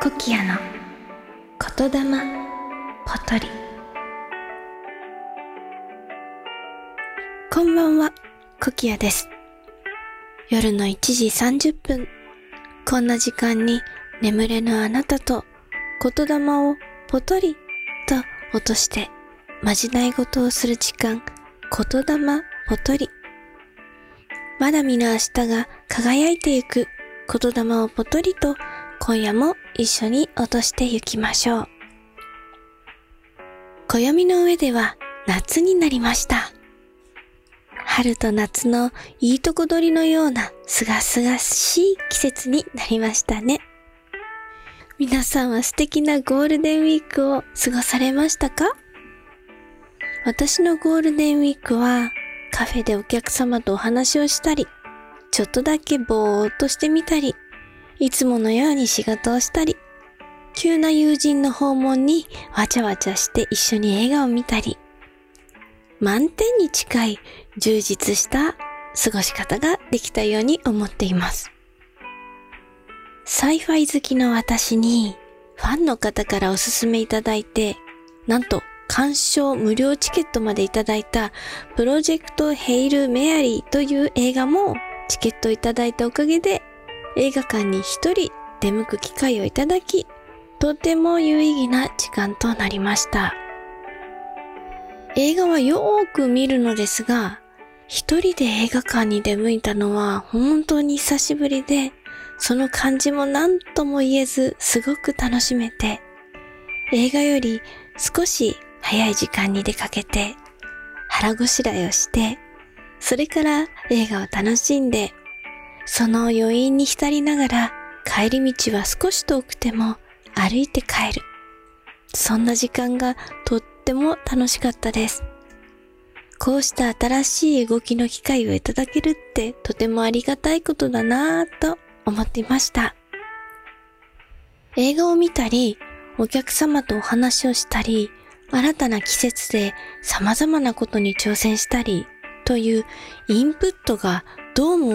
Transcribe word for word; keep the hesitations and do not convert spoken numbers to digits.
コキアの言霊ポトリ。こんばんは、コキアです。夜のいちじさんじゅっぷん、こんな時間に眠れぬあなたと言霊をポトリと落としてまじない事をする時間、言霊ポトリ。まだ見ぬ明日が輝いてゆく言霊をポトリと、今夜も一緒に落としてゆきましょう。暦の上では夏になりました。春と夏のいいとこ取りのようなすがすがしい季節になりましたね。皆さんは素敵なゴールデンウィークを過ごされましたか？私のゴールデンウィークはカフェでお客様とお話をしたり、ちょっとだけぼーっとしてみたり、いつものように仕事をしたり、急な友人の訪問にわちゃわちゃして一緒に映画を見たり、満点に近い充実した過ごし方ができたように思っています。サイファイ好きの私にファンの方からおすすめいただいて、なんと鑑賞無料チケットまでいただいたプロジェクトヘイルメアリーという映画もチケットをいただいたおかげで映画館に一人出向く機会をいただき、とても有意義な時間となりました。映画はよーく見るのですが、一人で映画館に出向いたのは本当に久しぶりで、その感じも何とも言えずすごく楽しめて、映画より少し早い時間に出かけて、腹ごしらえをして、それから映画を楽しんで、その余韻に浸りながら帰り道は少し遠くても歩いて帰る。そんな時間がとっても楽しかったです。こうした新しい動きの機会をいただけるってとてもありがたいことだなぁと思っていました。映画を見たり、お客様とお話をしたり、新たな季節で様々なことに挑戦したりというインプットがどうも